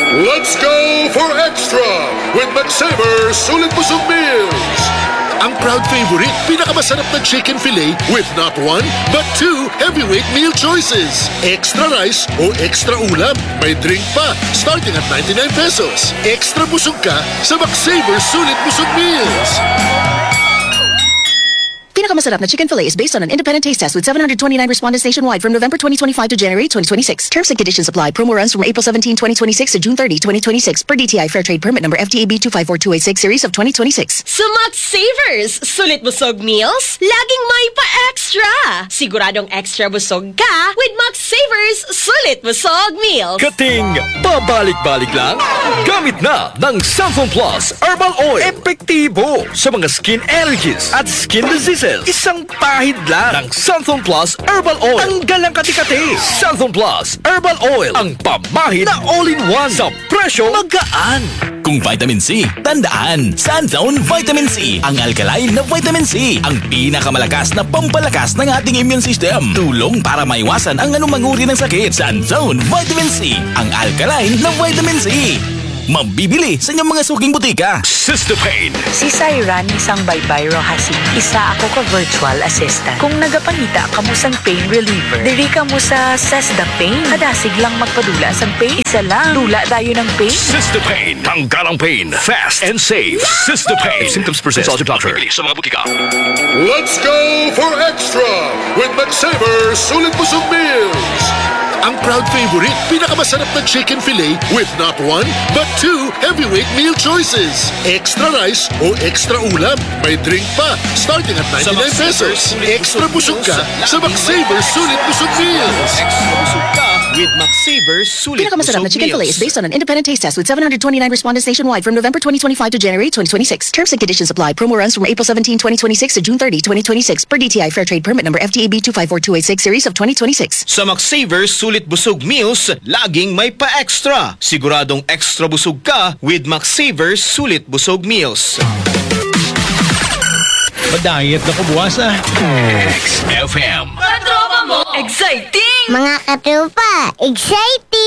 Let's go for extra with McSaver Sulit Busog Meals. Ang proud favorite, pinakamasarap na chicken fillet with not one, but two heavyweight meal choices. Extra rice o extra ulam. May drink pa, starting at 99 pesos. Extra busog ka sa McSaver Sulit Busog Meals. Pinakamasarap na chicken fillet is based on an independent taste test with 729 respondents nationwide from November 2025 to January 2026. Terms and conditions apply. Promo runs from April 17, 2026 to June 30, 2026 per DTI Fair Trade Permit number FTAB 254286 series of 2026. Sa McSavers, sulit busog meals, laging may pa-extra. Siguradong extra busog ka with McSavers sulit busog meals. Kating babalik-balik lang? Gamit na ng Santhon Plus Herbal Oil. Epektibo sa mga skin allergies at skin diseases. Isang pahid lang ng Santhon Plus Herbal Oil. Tanggal ang kati-kati. Santhon Plus Herbal Oil. Ang pamahid na all-in-one sa presyo magaan. Kung vitamin C, tandaan, Santhon Vitamin C. Ang alkaline na vitamin C. Ang pinakamalakas na pampalakas ng ating immune system. Tulong para maiwasan ang anumang uri ng sakit. Santhon Vitamin C. Ang alkaline na vitamin C. Mabibili sa inyong mga suking butika. Sistopain. Si Syran isang baybay Rohasi. Isa ako ka virtual assistant. Kung nagapangita ka mo sang pain reliever, diri ka mo sa Sesda Pain. Kadasig lang magpadula sang pain. Isa lang. Dula dayo ng pain. Sistopain. Tanggal ang pain. Fast and safe. Sistopain. If symptoms persist, consult your doctor. Mabibili sa mga butika. Let's go for extra with McSaver Sulit Busog Meals. Ang proud favorite, pinakamasarap na chicken fillet with not one, but two heavyweight meal choices. Extra rice o extra ulam. May drink pa, starting at 99 pesos. Extra busog ka sa McSaver Sulit Busog Meals. Extra busog ka with McSaver Sulit Pinakamasarap na Busog chicken fillet is Meals. based on an independent taste test with 729 respondents nationwide from November 2025 to January 2026. Terms and conditions apply. Promo runs from April 17, 2026 to June 30, 2026 per DTI Fair Trade Permit number FTAB 254286 series of 2026. Sa McSaver Sulit Busog Meals, laging may pa-extra. Siguradong extra busog ka with McSaver Sulit Busog Meals. Madayat na ko buwas ah. XFM. Katropa mo, exciting! Mga katropa, exciting!